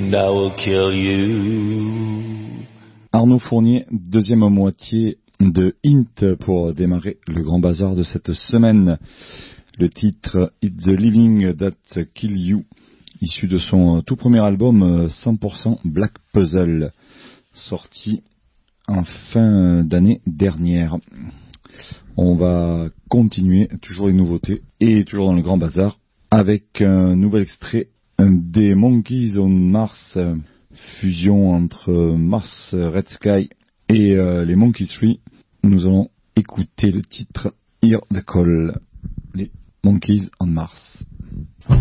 and I will kill you. Arnaud Fournier, deuxième moitié de Int pour démarrer le grand bazar de cette semaine. Le titre It's the Living That Kill You, issu de son tout premier album 100% Black Puzzle, sorti en fin d'année dernière. On va continuer, toujours les nouveautés et toujours dans le grand bazar, avec un nouvel extrait des Monkeys on Mars, fusion entre Mars Red Sky et les Monkeys 3. Nous allons écouter le titre Hear the Call, les Monkeys on Mars.